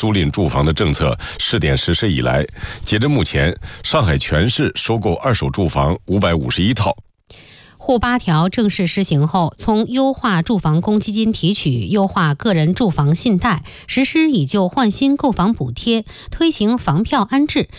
租赁住房的政策试点实施以来，截至目前，上海全市收购二手住房551套。 沪8条正式施行后，从优化住房公积金提取、优化个人住房信贷、实施以旧换新购房补贴、推行房票安置、